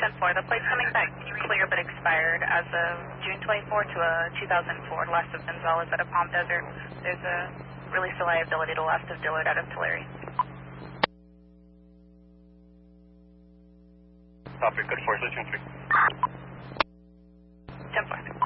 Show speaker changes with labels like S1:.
S1: 10-4, the plate's coming back clear but expired as of June 24 to a 2004 Last of Gonzalez at a Palm Desert. There's a release of liability to Last of Dillard out of Tulare.
S2: Copy, good 4, June 3.
S1: 10-4.